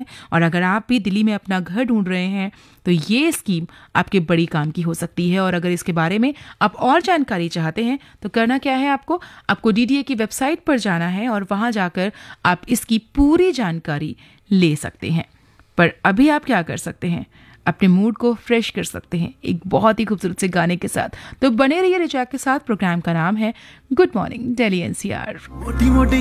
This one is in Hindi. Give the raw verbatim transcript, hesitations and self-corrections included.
और अगर आप भी दिल्ली में अपना घर ढूंढ रहे हैं तो ये स्कीम आपके बड़ी काम की हो सकती है। और अगर इसके बारे में आप और जानकारी चाहते हैं तो करना क्या है, आपको आपको डीडीए की वेबसाइट पर जाना है और वहां जाकर आप इसकी पूरी जानकारी ले सकते हैं। पर अभी आप क्या कर सकते हैं, अपने मूड को फ्रेश कर सकते हैं एक बहुत ही खूबसूरत से गाने के साथ। तो बने रहिए रिचा के साथ। प्रोग्राम का नाम है गुड मॉर्निंग दिल्ली एनसीआर।